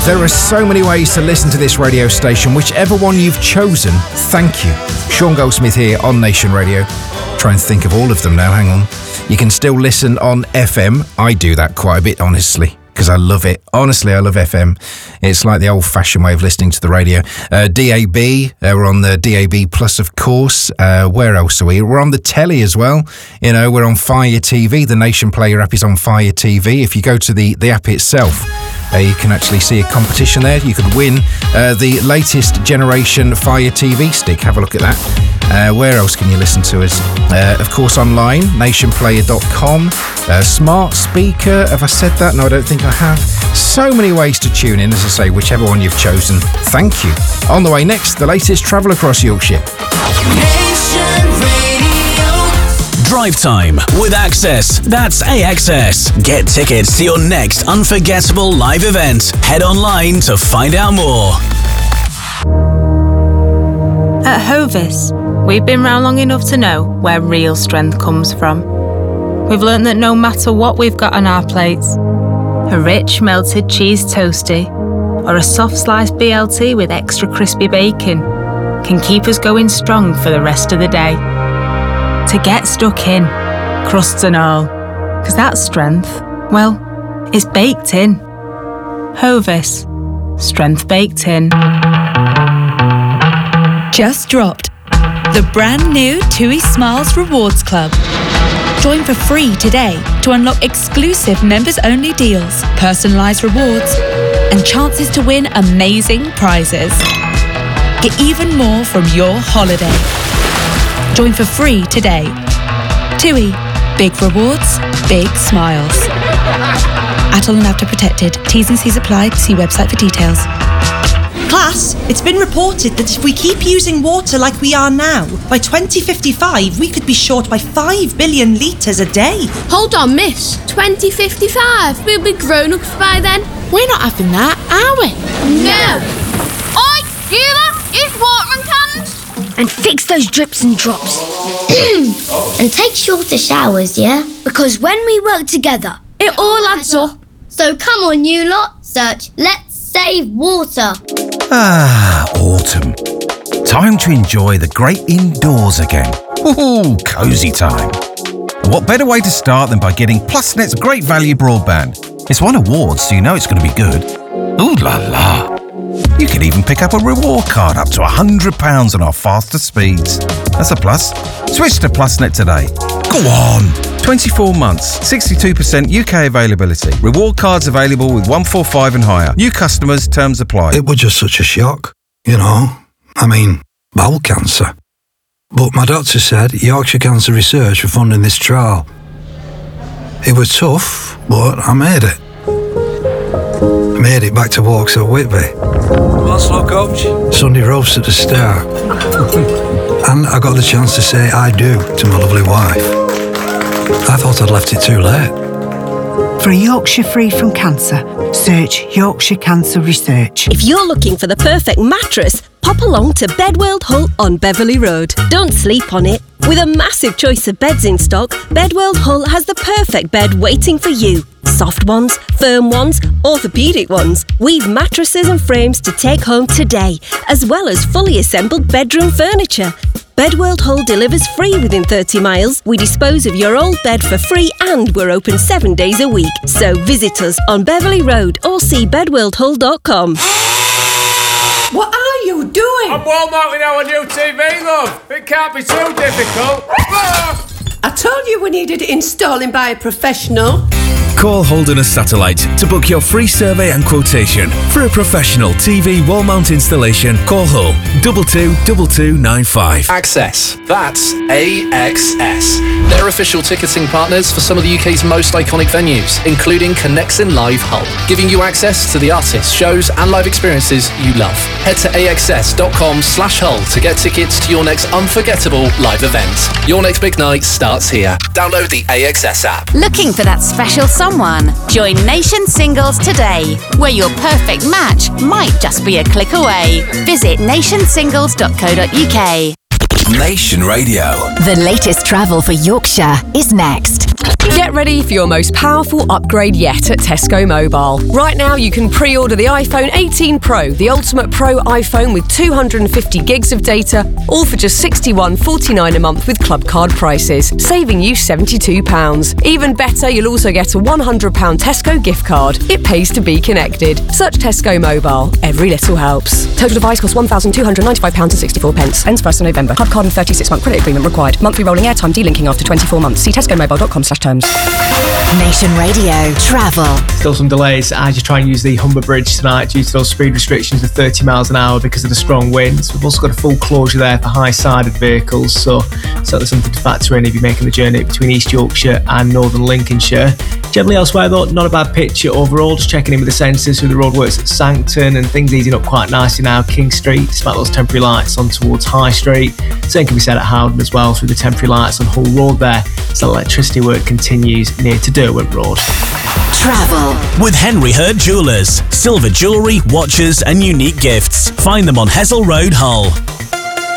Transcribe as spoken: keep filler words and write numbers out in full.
There are so many ways to listen to this radio station. Whichever one you've chosen, thank you. Sean Goldsmith here on Nation Radio. Try and think of all of them now, hang on. You can still listen on F M. I do that quite a bit, honestly, because I love it. Honestly, I love F M. It's like the old-fashioned way of listening to the radio. Uh, D A B, uh, we're on the D A B Plus, of course. Uh, where else are we? We're on the telly as well. You know, we're on Fire T V. The Nation Player app is on Fire T V. If you go to the, the app itself, uh, you can actually see a competition there. You could win uh, the latest generation Fire T V stick. Have a look at that. Uh, where else can you listen to us? Uh, of course, online, nation player dot com. Uh, smart speaker, have I said that? No, I don't think I have. So many ways to tune in, as I say, whichever one you've chosen. Thank you. On the way next, the latest travel across Yorkshire. Drive time with Access. That's A X S. Get tickets to your next unforgettable live event. Head online to find out more. At Hovis, we've been round long enough to know where real strength comes from. We've learnt that no matter what we've got on our plates, a rich melted cheese toastie or a soft sliced B L T with extra crispy bacon can keep us going strong for the rest of the day. To get stuck in, crusts and all, because that strength, well, it's baked in. Hovis, strength baked in. Just dropped the brand new TUI Smiles Rewards Club. Join for free today to unlock exclusive members-only deals, personalised rewards, and chances to win amazing prizes. Get even more from your holiday. Join for free today. TUI. Big rewards, big smiles. Atoll and After Protected. T's and C's apply. See website for details. Class, it's been reported that if we keep using water like we are now, by twenty fifty-five we could be short by five billion litres a day. Hold on, miss. twenty fifty-five? We'll be grown-ups by then. We're not having that, are we? No. Oi, hear that? It's watering cans. And fix those drips and drops. And take shorter showers, yeah? Because when we work together, it all adds up. So come on, you lot. Search Let's Save Water. Ah, autumn. Time to enjoy the great indoors again. Ooh, cosy time. And what better way to start than by getting PlusNet's great value broadband? It's won awards, so you know it's going to be good. Ooh la la. You can even pick up a reward card up to one hundred pounds on our faster speeds. That's a plus. Switch to PlusNet today. Go on. twenty-four months, sixty-two percent U K availability. Reward cards available with one forty-five and higher. New customers, terms apply. It was just such a shock, you know. I mean, bowel cancer. But my doctor said Yorkshire Cancer Research were funding this trial. It was tough, but I made it. I made it back to walks at Whitby. What's up, coach? Sunday roast at the Star. And I got the chance to say I do to my lovely wife. I thought I'd left it too late. For a Yorkshire free from cancer, search Yorkshire Cancer Research. If you're looking for the perfect mattress, pop along to Bedworld Hull on Beverley Road. Don't sleep on it. With a massive choice of beds in stock, Bedworld Hull has the perfect bed waiting for you. Soft ones, firm ones, orthopaedic ones. We've mattresses and frames to take home today, as well as fully assembled bedroom furniture. Bedworld Hull delivers free within thirty miles. We dispose of your old bed for free and we're open seven days a week. So visit us on Beverley Road or see bedworld hull dot com. What are you doing? I'm wall mounting our new T V, love. It can't be too difficult. I told you we needed installing by a professional. Call Holderness Satellite to book your free survey and quotation. For a professional T V wall mount installation, call Hull two two two two nine five. Access. That's A X S. They're official ticketing partners for some of the U K's most iconic venues, including Connexin Live Hull, giving you access to the artists, shows and live experiences you love. Head to axs.com slash Hull to get tickets to your next unforgettable live event. Your next big night starts here. Download the A X S app. Looking for that special someone? Join Nation Singles today, where your perfect match might just be a click away. Visit nation singles dot co dot uk. Nation Radio. The latest travel for Yorkshire is next. Get ready for your most powerful upgrade yet at Tesco Mobile. Right now you can pre-order the iPhone eighteen Pro, the ultimate Pro iPhone with two hundred fifty gigs of data, all for just sixty-one pounds forty-nine a month with club card prices, saving you seventy-two pounds. Even better, you'll also get a one hundred pounds Tesco gift card. It pays to be connected. Search Tesco Mobile. Every little helps. Total device costs one thousand two hundred ninety-five pounds sixty-four. Ends first of November. Club card and thirty-six month credit agreement required. Monthly rolling airtime delinking after twenty-four months. See tesco mobile dot com slash terms. Nation Radio Travel. Still some delays as you try and use the Humber Bridge tonight due to those speed restrictions of thirty miles an hour because of the strong winds. We've also got a full closure there for high-sided vehicles, so certainly something to factor in if you're making the journey between East Yorkshire and Northern Lincolnshire. Generally elsewhere though, not a bad picture overall. Just checking in with the sensors through the roadworks at Sancton, and things easing up quite nicely now. King Street, despite those temporary lights on towards High Street. Same can be said at Howden as well through the temporary lights on Hull Road there, as electricity work continues near to Derwent Road. Travel with Henry Hurt Jewellers. Silver jewellery, watches and unique gifts. Find them on Hessel Road, Hull.